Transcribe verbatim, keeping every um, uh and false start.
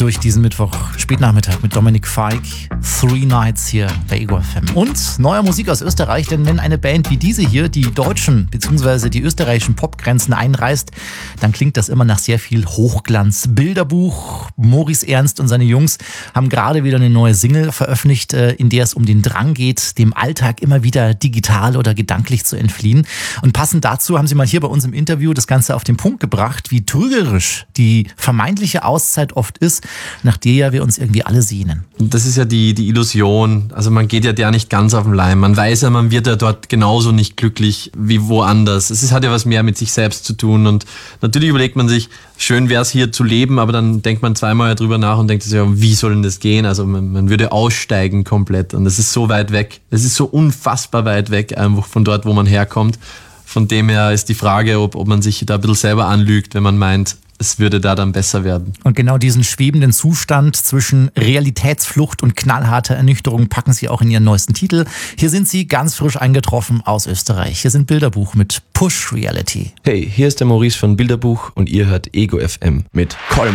durch diesen Mittwoch Spätnachmittag mit Dominik Fike. Three Nights hier bei Ego F M. Und neuer Musik aus Österreich, denn wenn eine Band wie diese hier die deutschen bzw. die österreichischen Popgrenzen einreißt, dann klingt das immer nach sehr viel Hochglanz. Bilderbuch, Maurice Ernst und seine Jungs haben gerade wieder eine neue Single veröffentlicht, in der es um den Drang geht, dem Alltag immer wieder digital oder gedanklich zu entfliehen. Und passend dazu haben sie mal hier bei uns im Interview das Ganze auf den Punkt gebracht, wie trügerisch die vermeintliche Auszeit oft ist, nach der ja wir uns irgendwie alle sehnen. Das ist ja die, die Illusion. Also man geht ja der nicht ganz auf den Leim. Man weiß ja, man wird ja dort genauso nicht glücklich wie woanders. Es ist, hat ja was mehr mit sich selbst zu tun. Und natürlich überlegt man sich, schön wäre es hier zu leben, aber dann denkt man zweimal drüber nach und denkt sich, ja, wie soll denn das gehen? Also man, man würde aussteigen komplett. Und das ist so weit weg. Das ist so unfassbar weit weg, einfach von dort, wo man herkommt. Von dem her ist die Frage, ob, ob man sich da ein bisschen selber anlügt, wenn man meint, es würde da dann besser werden. Und genau diesen schwebenden Zustand zwischen Realitätsflucht und knallharter Ernüchterung packen sie auch in ihren neuesten Titel. Hier sind sie ganz frisch eingetroffen aus Österreich. Hier sind Bilderbuch mit Push Reality. Hey, hier ist der Maurice von Bilderbuch und ihr hört Ego F M mit Kolm.